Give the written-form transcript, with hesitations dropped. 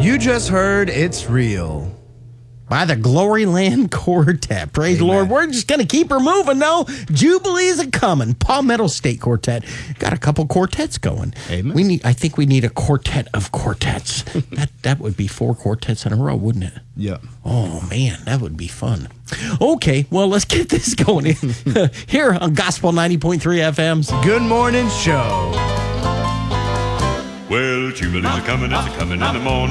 You just heard It's Real by the Gloryland Quartet. Praise the Lord. We're just going to keep her moving, though. Jubilee's a-coming. Palmetto State Quartet. Got a couple quartets going. Amen. I think we need a quartet of quartets. that would be 4 quartets in a row, wouldn't it? Yeah. Oh, man, that would be fun. Okay, well, let's get this going here on Gospel 90.3 FM's Good Morning Show. Well, Jubilee's a-coming, it's a-coming in the morning.